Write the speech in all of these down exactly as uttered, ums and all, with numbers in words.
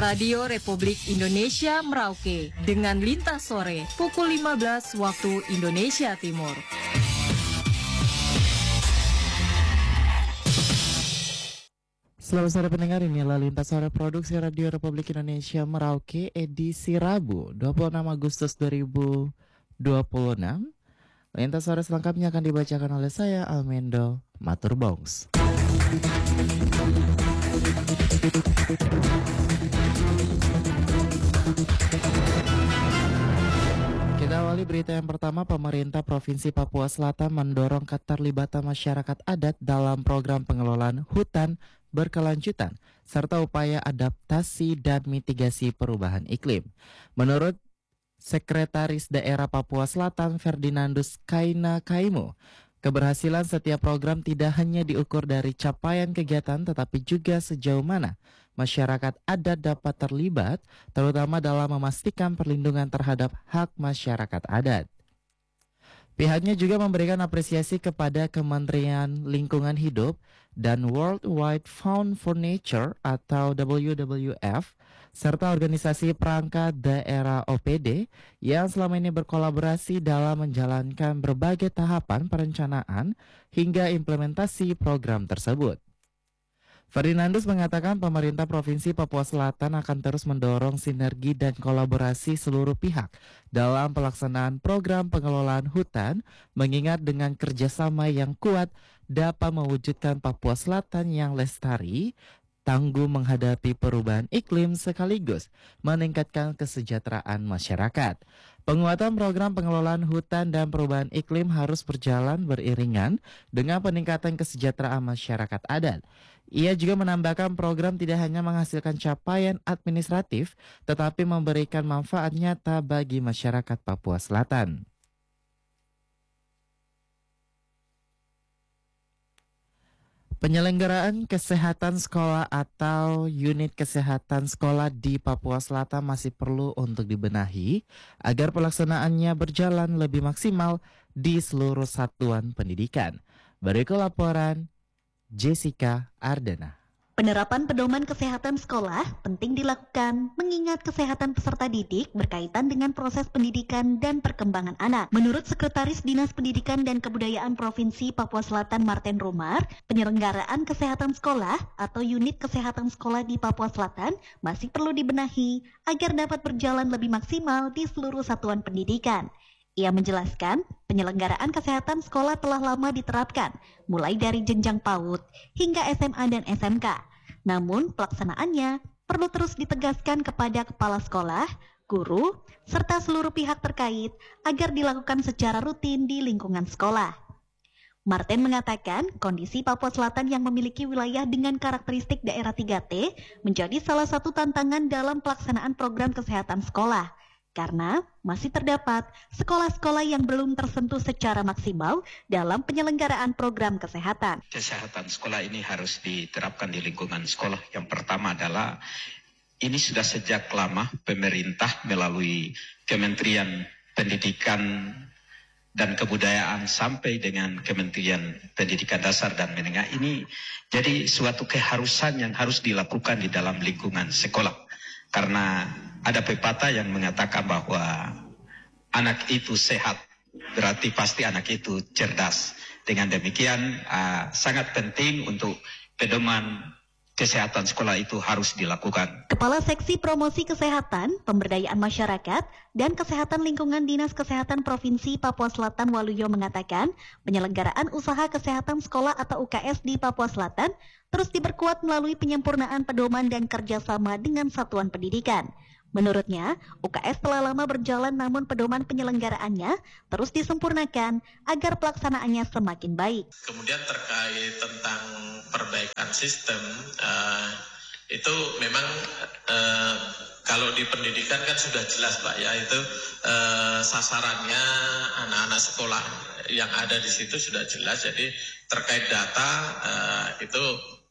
Radio Republik Indonesia Merauke dengan Lintas Sore pukul lima belas waktu Indonesia Timur. Selamat sore pendengar, inilah Lintas Sore Produksi Radio Republik Indonesia Merauke edisi Rabu dua puluh enam Agustus dua ribu dua puluh enam. Lintas Sore selengkapnya akan dibacakan oleh saya Almendo Maturbongs. Kita awali berita yang pertama. Pemerintah Provinsi Papua Selatan mendorong keterlibatan masyarakat adat dalam program pengelolaan hutan berkelanjutan serta upaya adaptasi dan mitigasi perubahan iklim. Menurut Sekretaris Daerah Papua Selatan Ferdinandus Kaina Kaimu, keberhasilan setiap program tidak hanya diukur dari capaian kegiatan tetapi juga sejauh mana masyarakat adat dapat terlibat, terutama dalam memastikan perlindungan terhadap hak masyarakat adat. Pihaknya juga memberikan apresiasi kepada Kementerian Lingkungan Hidup dan World Wide Fund for Nature atau W W F serta organisasi perangkat daerah O P D yang selama ini berkolaborasi dalam menjalankan berbagai tahapan perencanaan hingga implementasi program tersebut. Ferdinandus mengatakan pemerintah Provinsi Papua Selatan akan terus mendorong sinergi dan kolaborasi seluruh pihak dalam pelaksanaan program pengelolaan hutan, mengingat dengan kerjasama yang kuat dapat mewujudkan Papua Selatan yang lestari, tangguh menghadapi perubahan iklim sekaligus meningkatkan kesejahteraan masyarakat. Penguatan program pengelolaan hutan dan perubahan iklim harus berjalan beriringan dengan peningkatan kesejahteraan masyarakat adat. Ia juga menambahkan program tidak hanya menghasilkan capaian administratif, tetapi memberikan manfaat nyata bagi masyarakat Papua Selatan. Penyelenggaraan kesehatan sekolah atau unit kesehatan sekolah di Papua Selatan masih perlu untuk dibenahi agar pelaksanaannya berjalan lebih maksimal di seluruh satuan pendidikan. Berikut laporan Jessica Ardana. Penerapan pedoman kesehatan sekolah penting dilakukan mengingat kesehatan peserta didik berkaitan dengan proses pendidikan dan perkembangan anak. Menurut Sekretaris Dinas Pendidikan dan Kebudayaan Provinsi Papua Selatan Martin Rumar, penyelenggaraan kesehatan sekolah atau unit kesehatan sekolah di Papua Selatan masih perlu dibenahi agar dapat berjalan lebih maksimal di seluruh satuan pendidikan. Ia menjelaskan, penyelenggaraan kesehatan sekolah telah lama diterapkan, mulai dari jenjang PAUD hingga S M A dan S M K. Namun, pelaksanaannya perlu terus ditegaskan kepada kepala sekolah, guru, serta seluruh pihak terkait agar dilakukan secara rutin di lingkungan sekolah. Martin mengatakan, kondisi Papua Selatan yang memiliki wilayah dengan karakteristik daerah tiga T menjadi salah satu tantangan dalam pelaksanaan program kesehatan sekolah. Karena masih terdapat sekolah-sekolah yang belum tersentuh secara maksimal dalam penyelenggaraan program kesehatan. Kesehatan sekolah ini harus diterapkan di lingkungan sekolah. Yang pertama adalah ini sudah sejak lama pemerintah melalui Kementerian Pendidikan dan Kebudayaan sampai dengan Kementerian Pendidikan Dasar dan Menengah ini jadi suatu keharusan yang harus dilakukan di dalam lingkungan sekolah. Karena ada pepatah yang mengatakan bahwa anak itu sehat, berarti pasti anak itu cerdas. Dengan demikian, uh, sangat penting untuk pedoman kesehatan sekolah itu harus dilakukan. Kepala Seksi Promosi Kesehatan, Pemberdayaan Masyarakat, dan Kesehatan Lingkungan Dinas Kesehatan Provinsi Papua Selatan Waluyo mengatakan, penyelenggaraan usaha kesehatan sekolah atau U K S di Papua Selatan terus diperkuat melalui penyempurnaan pedoman dan kerjasama dengan satuan pendidikan. Menurutnya, U K S telah lama berjalan namun pedoman penyelenggaraannya terus disempurnakan agar pelaksanaannya semakin baik. Kemudian terkait tentang perbaikan sistem, uh, itu memang uh, kalau di pendidikan kan sudah jelas Pak ya, itu uh, sasarannya anak-anak sekolah yang ada di situ sudah jelas. Jadi terkait data uh, itu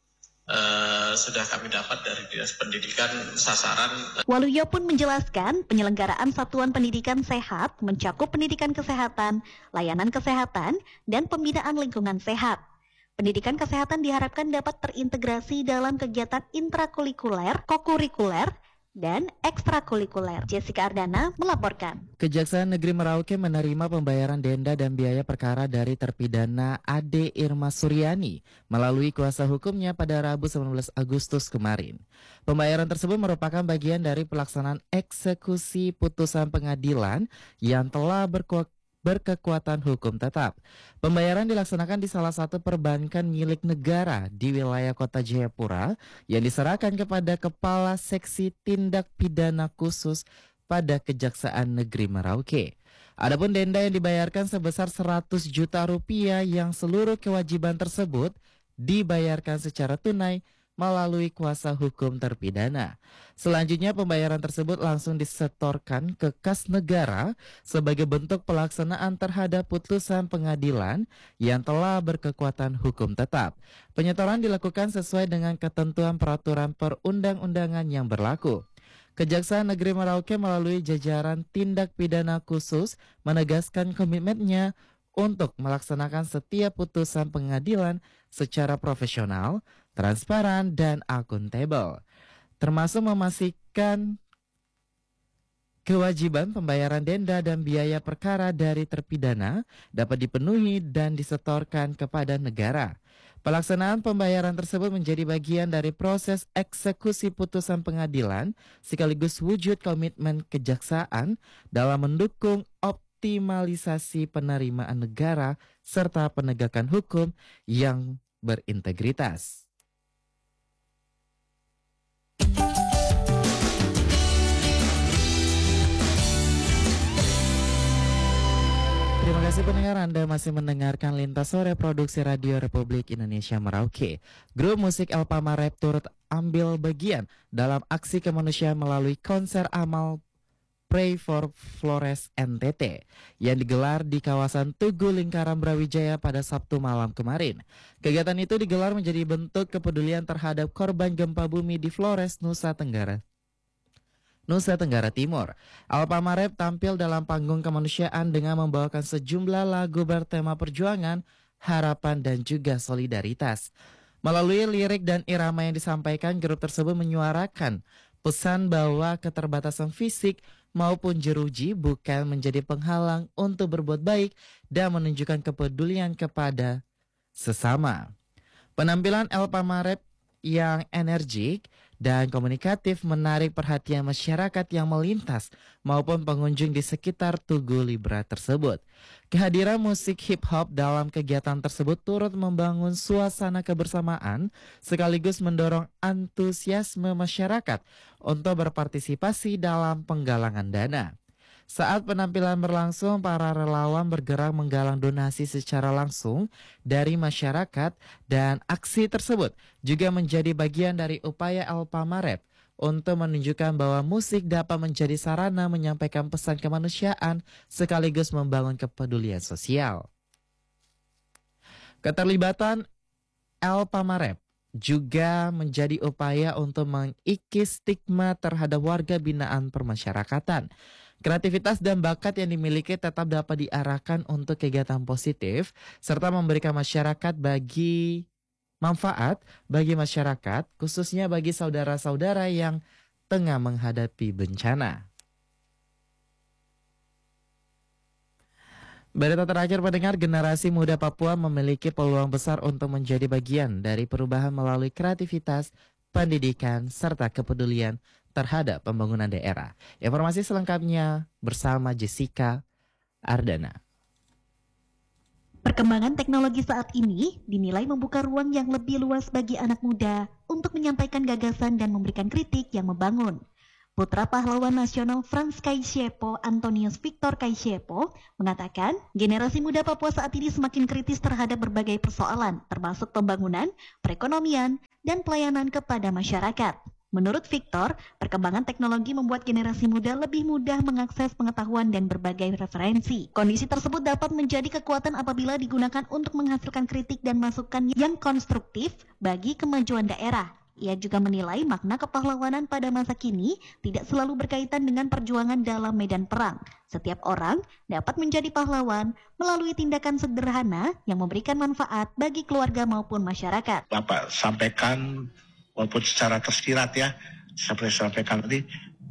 Uh, sudah kami dapat dari Dinas Pendidikan sasaran. Waluyo pun menjelaskan penyelenggaraan satuan pendidikan sehat mencakup pendidikan kesehatan, layanan kesehatan, dan pembinaan lingkungan sehat. Pendidikan kesehatan diharapkan dapat terintegrasi dalam kegiatan intrakurikuler, kokurikuler, dan ekstrakurikuler. Jessica Ardana melaporkan. Kejaksaan Negeri Merauke menerima pembayaran denda dan biaya perkara dari terpidana Ade Irma Suryani melalui kuasa hukumnya pada Rabu sembilan belas Agustus kemarin. Pembayaran tersebut merupakan bagian dari pelaksanaan eksekusi putusan pengadilan yang telah berkuasa berkekuatan hukum tetap. Pembayaran dilaksanakan di salah satu perbankan milik negara di wilayah Kota Jayapura yang diserahkan kepada Kepala Seksi Tindak Pidana Khusus pada Kejaksaan Negeri Merauke. Adapun denda yang dibayarkan sebesar seratus juta rupiah yang seluruh kewajiban tersebut dibayarkan secara tunai melalui kuasa hukum terpidana. Selanjutnya pembayaran tersebut langsung disetorkan ke kas negara sebagai bentuk pelaksanaan terhadap putusan pengadilan yang telah berkekuatan hukum tetap. Penyetoran dilakukan sesuai dengan ketentuan peraturan perundang-undangan yang berlaku. Kejaksaan Negeri Merauke melalui jajaran tindak pidana khusus menegaskan komitmennya untuk melaksanakan setiap putusan pengadilan secara profesional, transparan, dan akuntabel, termasuk memastikan kewajiban pembayaran denda dan biaya perkara dari terpidana dapat dipenuhi dan disetorkan kepada negara. Pelaksanaan pembayaran tersebut menjadi bagian dari proses eksekusi putusan pengadilan sekaligus wujud komitmen kejaksaan dalam mendukung optimalisasi penerimaan negara serta penegakan hukum yang berintegritas. Terima kasih pendengar, Anda masih mendengarkan Lintas Sore Produksi Radio Republik Indonesia Merauke. Grup musik El Pamarep turut ambil bagian dalam aksi kemanusiaan melalui konser amal Pray for Flores N T T yang digelar di kawasan Tugu Lingkaran Brawijaya pada Sabtu malam kemarin. Kegiatan itu digelar menjadi bentuk kepedulian terhadap korban gempa bumi di Flores, Nusa Tenggara Nusa Tenggara Timur. El Pamarep tampil dalam panggung kemanusiaan dengan membawakan sejumlah lagu bertema perjuangan, harapan, dan juga solidaritas. Melalui lirik dan irama yang disampaikan, grup tersebut menyuarakan pesan bahwa keterbatasan fisik maupun jeruji bukan menjadi penghalang untuk berbuat baik dan menunjukkan kepedulian kepada sesama. Penampilan El Pamarep yang energik dan komunikatif menarik perhatian masyarakat yang melintas maupun pengunjung di sekitar Tugu Libra tersebut. Kehadiran musik hip-hop dalam kegiatan tersebut turut membangun suasana kebersamaan sekaligus mendorong antusiasme masyarakat untuk berpartisipasi dalam penggalangan dana. Saat penampilan berlangsung, para relawan bergerak menggalang donasi secara langsung dari masyarakat dan aksi tersebut juga menjadi bagian dari upaya El Pamarep untuk menunjukkan bahwa musik dapat menjadi sarana menyampaikan pesan kemanusiaan sekaligus membangun kepedulian sosial. Keterlibatan El Pamarep juga menjadi upaya untuk mengikis stigma terhadap warga binaan permasyarakatan. Kreativitas dan bakat yang dimiliki tetap dapat diarahkan untuk kegiatan positif serta memberikan masyarakat bagi manfaat bagi masyarakat, khususnya bagi saudara-saudara yang tengah menghadapi bencana. Berita terakhir pendengar, generasi muda Papua memiliki peluang besar untuk menjadi bagian dari perubahan melalui kreativitas, pendidikan, serta kepedulian terhadap pembangunan daerah. Informasi selengkapnya bersama Jessica Ardana. Perkembangan teknologi saat ini dinilai membuka ruang yang lebih luas bagi anak muda untuk menyampaikan gagasan dan memberikan kritik yang membangun. Putra pahlawan nasional Frans Kaisiepo, Antonius Victor Kaisiepo, mengatakan generasi muda Papua saat ini semakin kritis terhadap berbagai persoalan, termasuk pembangunan, perekonomian, dan pelayanan kepada masyarakat. Menurut Victor, perkembangan teknologi membuat generasi muda lebih mudah mengakses pengetahuan dan berbagai referensi. Kondisi tersebut dapat menjadi kekuatan apabila digunakan untuk menghasilkan kritik dan masukan yang konstruktif bagi kemajuan daerah. Ia juga menilai makna kepahlawanan pada masa kini tidak selalu berkaitan dengan perjuangan dalam medan perang. Setiap orang dapat menjadi pahlawan melalui tindakan sederhana yang memberikan manfaat bagi keluarga maupun masyarakat. Bapak sampaikan walaupun secara tersirat ya, sampai sampaikan tadi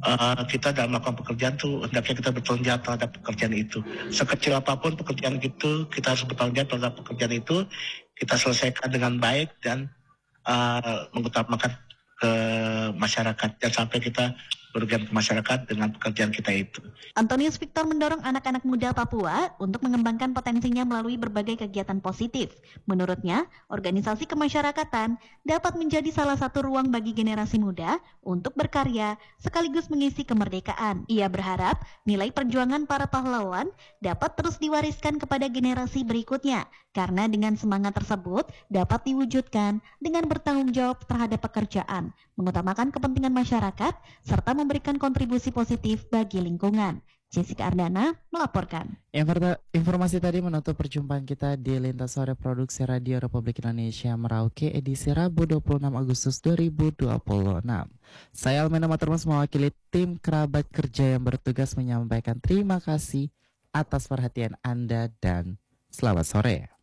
uh, kita dalam melakukan pekerjaan tuh hendaknya kita bertanggung jawab terhadap pekerjaan itu. Sekecil apapun pekerjaan itu, kita harus bertanggung jawab terhadap pekerjaan itu. Kita selesaikan dengan baik dan uh, mengutamakan ke masyarakat. Jangan sampai kita merugikan ke masyarakat dengan pekerjaan kita itu. Antonius Victor mendorong anak-anak muda Papua untuk mengembangkan potensinya melalui berbagai kegiatan positif. Menurutnya, organisasi kemasyarakatan dapat menjadi salah satu ruang bagi generasi muda untuk berkarya sekaligus mengisi kemerdekaan. Ia berharap nilai perjuangan para pahlawan dapat terus diwariskan kepada generasi berikutnya, karena dengan semangat tersebut dapat diwujudkan dengan bertanggung jawab terhadap pekerjaan, mengutamakan kepentingan masyarakat, serta memberikan kontribusi positif bagi lingkungan. Jessica Ardana melaporkan. Informasi tadi menutup perjumpaan kita di Lintas Sore Produksi Radio Republik Indonesia Merauke edisi Rabu dua puluh enam Agustus dua ribu dua puluh enam. Saya Almena Matermas mewakili tim kerabat kerja yang bertugas menyampaikan terima kasih atas perhatian Anda dan selamat sore.